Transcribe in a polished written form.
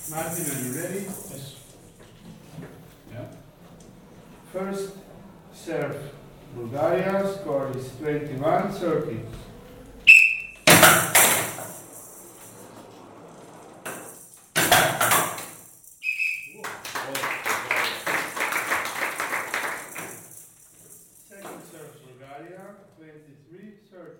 Martin, are you ready? Yes. Yeah. First serve Bulgaria, score is 21-30.